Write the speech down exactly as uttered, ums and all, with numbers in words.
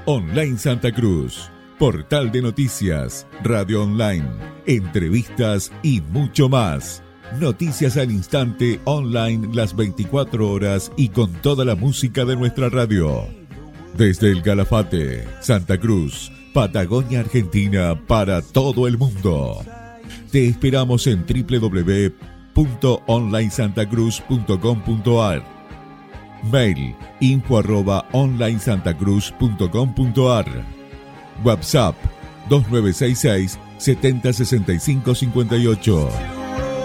Online Santa Cruz, portal de noticias, radio online, entrevistas y mucho más. Noticias al instante, online las veinticuatro horas y con toda la música de nuestra radio. Desde el Calafate, Santa Cruz, Patagonia, Argentina, para todo el mundo. Te esperamos en doble u doble u doble u punto online santa cruz punto com punto a r. Mail info arroba online santa cruz punto com punto a r. WhatsApp dos nueve seis seis, setenta sesenta y cinco cincuenta y ocho.